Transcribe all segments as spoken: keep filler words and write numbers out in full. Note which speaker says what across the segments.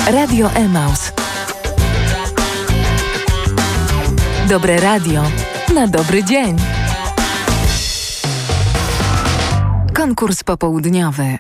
Speaker 1: Radio Emaus. Dobre radio na dobry dzień. Konkurs popołudniowy.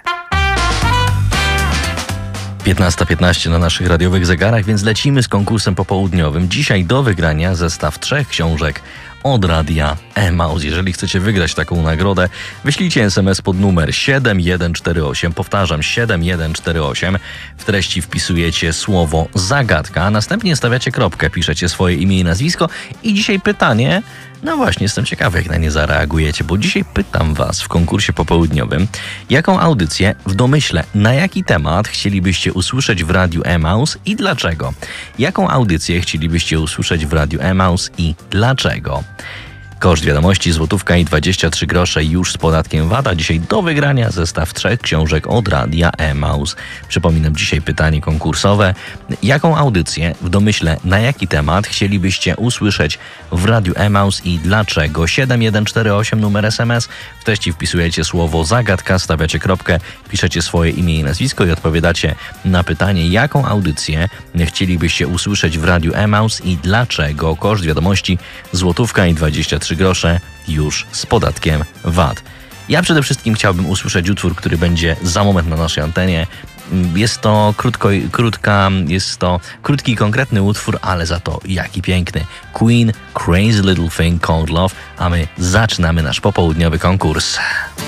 Speaker 2: piętnasta piętnaście na naszych radiowych zegarach, więc lecimy z konkursem popołudniowym. Dzisiaj do wygrania zestaw trzech książek od Radia Emaus. Jeżeli chcecie wygrać taką nagrodę, wyślijcie es em es pod numer siedem jeden cztery osiem. Powtarzam, siedem jeden cztery osiem. W treści wpisujecie słowo zagadka, a następnie stawiacie kropkę, piszecie swoje imię i nazwisko. I dzisiaj pytanie, no właśnie, jestem ciekawy, jak na nie zareagujecie, bo dzisiaj pytam was w konkursie popołudniowym, jaką audycję w domyśle, na jaki temat chcielibyście usłyszeć w Radiu Emaus i dlaczego? Jaką audycję chcielibyście usłyszeć w Radiu Emaus i dlaczego? Koszt wiadomości złotówka i dwadzieścia trzy grosze już z podatkiem V A T, a dzisiaj do wygrania zestaw trzech książek od Radia Emaus. Przypominam, dzisiaj pytanie konkursowe. Jaką audycję w domyśle, na jaki temat chcielibyście usłyszeć w Radiu Emaus i dlaczego? siedem jeden cztery osiem numer es em es. W treści wpisujecie słowo zagadka, stawiacie kropkę, piszecie swoje imię i nazwisko i odpowiadacie na pytanie, jaką audycję chcielibyście usłyszeć w Radiu Emaus i dlaczego. Koszt wiadomości złotówka i dwadzieścia trzy grosze już z podatkiem V A T. Ja przede wszystkim chciałbym usłyszeć utwór, który będzie za moment na naszej antenie. Jest to krótko, krótka, jest to krótki i konkretny utwór, ale za to jaki piękny. Queen, Crazy Little Thing Called Love, a my zaczynamy nasz popołudniowy konkurs.